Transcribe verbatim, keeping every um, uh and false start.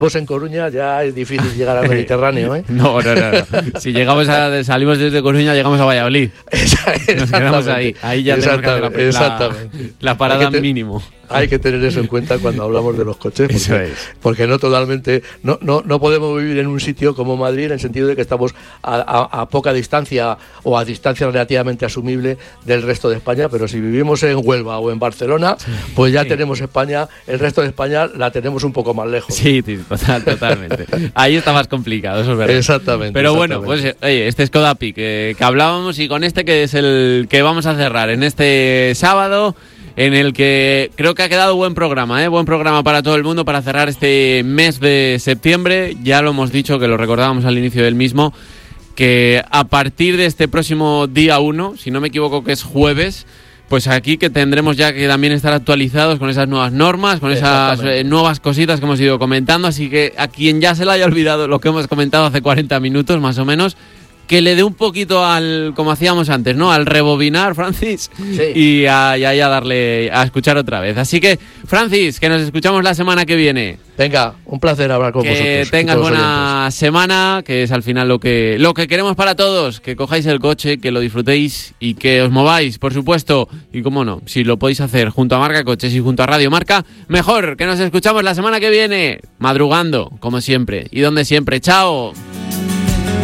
Pues en Coruña ya es difícil llegar al Mediterráneo, ¿eh? No, no, no, no. Si llegamos a, salimos desde Coruña, llegamos a Valladolid. Nos quedamos ahí. Ahí ya tenemos que hacer la, exactamente. la, la parada te, mínimo. Hay que tener eso en cuenta cuando hablamos de los coches, porque, eso es. porque no totalmente, no, no, no podemos vivir en un sitio como Madrid en el sentido de que estamos a, a, a poca distancia o a distancia relativamente asumible del resto de España, pero si vivimos en Huelva o en Barcelona, pues ya sí. tenemos España, el resto de España la tenemos un poco más lejos. Sí, total, totalmente. Ahí está más complicado, eso es verdad. Exactamente. Pero exactamente. bueno, pues oye, este Skoda Epic que, que hablábamos y con este que es el que vamos a cerrar en este sábado, en el que creo que ha quedado buen programa, ¿eh? Buen programa para todo el mundo para cerrar este mes de septiembre. Ya lo hemos dicho, que lo recordábamos al inicio del mismo, que a partir de este próximo día uno, si no me equivoco que es jueves, pues aquí que tendremos ya que también estar actualizados con esas nuevas normas, con esas eh, nuevas cositas que hemos ido comentando. Así que a quien ya se le haya olvidado lo que hemos comentado hace cuarenta minutos más o menos, que le dé un poquito al, como hacíamos antes, ¿no? Al rebobinar, Francis, sí. y a, y a darle a escuchar otra vez. Así que, Francis, que nos escuchamos la semana que viene. Venga, un placer hablar con que vosotros. Que tengas buena oyentes. semana, que es al final lo que, lo que queremos para todos, que cojáis el coche, que lo disfrutéis y que os mováis, por supuesto. Y cómo no, si lo podéis hacer junto a Marca Coches y junto a Radio Marca, mejor, que nos escuchamos la semana que viene, madrugando, como siempre, y donde siempre. ¡Chao!